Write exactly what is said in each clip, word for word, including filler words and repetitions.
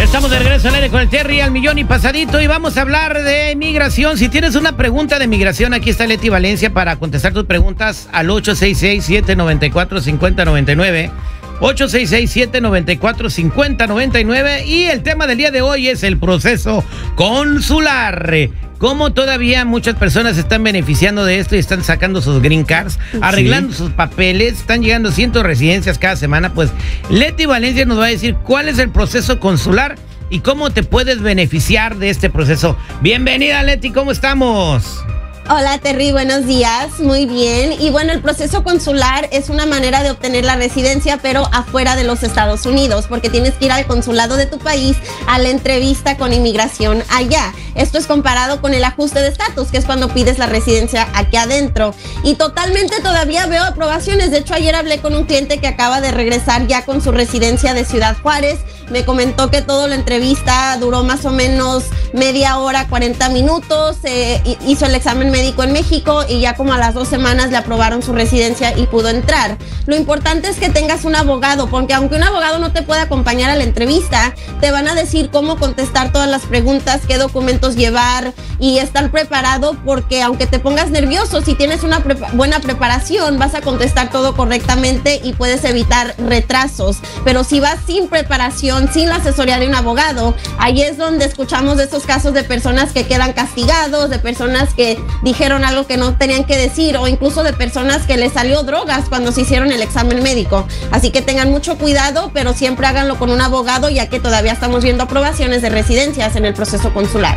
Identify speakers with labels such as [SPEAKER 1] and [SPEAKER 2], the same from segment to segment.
[SPEAKER 1] Estamos de regreso al aire con el Terry al millón y pasadito y vamos a hablar de migración. Si tienes una pregunta de migración, aquí está Leti Valencia para contestar tus preguntas al ocho seis seis, siete nueve cuatro, cinco cero nueve nueve. ocho seis seis, siete nueve cuatro, cinco cero nueve nueve. Y el tema del día de hoy es el proceso consular. Cómo todavía muchas personas se están beneficiando de esto y están sacando sus green cards, arreglando sí. sus papeles, están llegando cientos de residencias cada semana. Pues Leti Valencia nos va a decir cuál es el proceso consular y cómo te puedes beneficiar de este proceso. Bienvenida, Leti, ¿cómo estamos?
[SPEAKER 2] Hola, Terry, buenos días, muy bien. Y bueno, el proceso consular es una manera de obtener la residencia, pero afuera de los Estados Unidos, porque tienes que ir al consulado de tu país a la entrevista con inmigración allá. Esto es comparado con el ajuste de estatus, que es cuando pides la residencia aquí adentro. Y totalmente todavía veo aprobaciones. De hecho, ayer hablé con un cliente que acaba de regresar ya con su residencia de Ciudad Juárez. Me comentó que toda la entrevista duró más o menos media hora, cuarenta minutos. Eh, hizo el examen médico en México y ya como a las dos semanas le aprobaron su residencia y pudo entrar. Lo importante es que tengas un abogado, porque aunque un abogado no te pueda acompañar a la entrevista, te van a decir cómo contestar todas las preguntas, qué documentos llevar y estar preparado, porque aunque te pongas nervioso, si tienes una pre- buena preparación, vas a contestar todo correctamente y puedes evitar retrasos. Pero si vas sin preparación, sin la asesoría de un abogado, ahí es donde escuchamos de esos casos de personas que quedan castigados, de personas que dijeron algo que no tenían que decir, o incluso de personas que les salió drogas cuando se hicieron el examen médico. Así que tengan mucho cuidado, pero siempre háganlo con un abogado, ya que todavía estamos viendo aprobaciones de residencias en el proceso consular.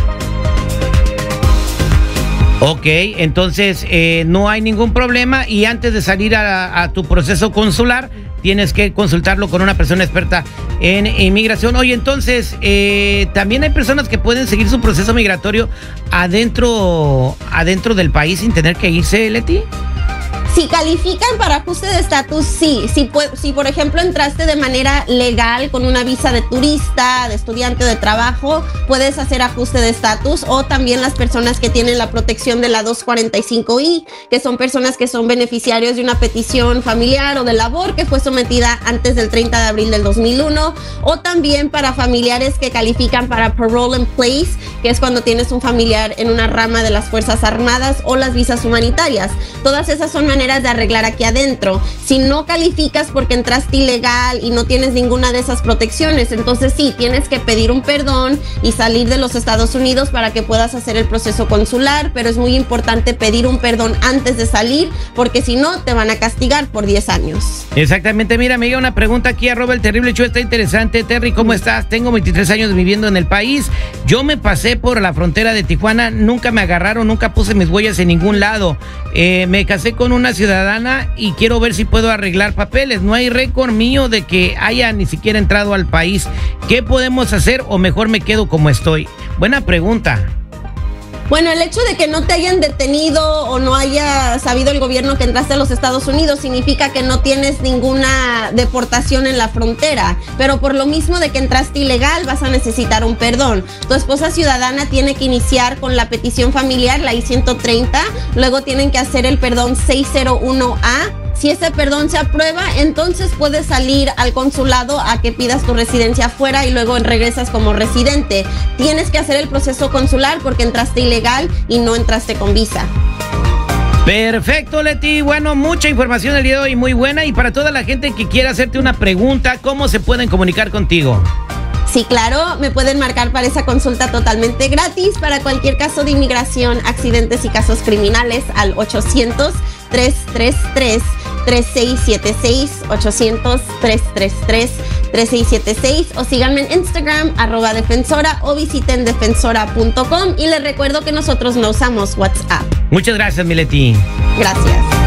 [SPEAKER 1] Ok, entonces eh, no hay ningún problema, y antes de salir a, a tu proceso consular tienes que consultarlo con una persona experta en inmigración. Oye, entonces eh, también hay personas que pueden seguir su proceso migratorio adentro, adentro del país sin tener que irse, Leti.
[SPEAKER 2] Si califican para ajuste de estatus, sí. Si, si, por ejemplo, entraste de manera legal con una visa de turista, de estudiante o de trabajo, puedes hacer ajuste de estatus. O también las personas que tienen la protección de la doscientos cuarenta y cinco i, que son personas que son beneficiarios de una petición familiar o de labor que fue sometida antes del treinta de abril del dos mil uno. O también para familiares que califican para parole in place, que es cuando tienes un familiar en una rama de las Fuerzas Armadas, o las visas humanitarias. Todas esas son maneras de arreglar aquí adentro. Si no calificas porque entraste ilegal y no tienes ninguna de esas protecciones, entonces sí, tienes que pedir un perdón y salir de los Estados Unidos para que puedas hacer el proceso consular, pero es muy importante pedir un perdón antes de salir, porque si no, te van a castigar por diez años.
[SPEAKER 1] Exactamente. Mira, me llega una pregunta aquí, arroba el terrible show, está interesante. Terry, ¿cómo estás? Tengo veintitrés años viviendo en el país. Yo me pasé por la frontera de Tijuana, nunca me agarraron, nunca puse mis huellas en ningún lado. Eh, me casé con una ciudadana y quiero ver si puedo arreglar papeles. No hay récord mío de que haya ni siquiera entrado al país. ¿Qué podemos hacer, o mejor me quedo como estoy? Buena pregunta.
[SPEAKER 2] Bueno, el hecho de que no te hayan detenido o no haya sabido el gobierno que entraste a los Estados Unidos significa que no tienes ninguna deportación en la frontera, pero por lo mismo de que entraste ilegal vas a necesitar un perdón. Tu esposa ciudadana tiene que iniciar con la petición familiar, la I ciento treinta, luego tienen que hacer el perdón seiscientos uno A. Si ese perdón se aprueba, entonces puedes salir al consulado a que pidas tu residencia afuera y luego regresas como residente. Tienes que hacer el proceso consular porque entraste ilegal y no entraste con visa.
[SPEAKER 1] Perfecto, Leti. Bueno, mucha información el día de hoy, muy buena. Y para toda la gente que quiera hacerte una pregunta, ¿cómo se pueden comunicar contigo?
[SPEAKER 2] Sí, claro, me pueden marcar para esa consulta totalmente gratis para cualquier caso de inmigración, accidentes y casos criminales al ochocientos, trescientos treinta y tres, treinta y seis setenta y seis, ochocientos, trescientos treinta y tres, treinta y seis setenta y seis, o síganme en Instagram, arroba defensora, o visiten defensora punto com, y les recuerdo que nosotros no usamos WhatsApp.
[SPEAKER 1] Muchas gracias, mi Leti.
[SPEAKER 2] Gracias.